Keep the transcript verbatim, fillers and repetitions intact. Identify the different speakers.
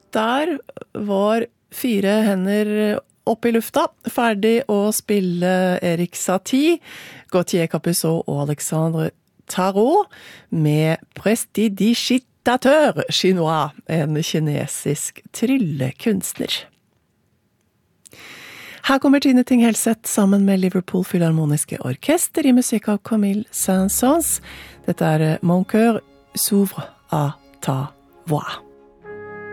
Speaker 1: der var fire hender opp i lufta, ferdig å spille Erik Satie, Gauthier Capuçon og Alexandre Tarot med Prestidigitatør chinois, en kinesisk tryllekunstner. Her kommer Tine Ting Helseth sammen med Liverpool Philharmoniske Orkester i musikk av Camille Saint-Saëns. Dette er Mon cœur s'ouvre à ta voix.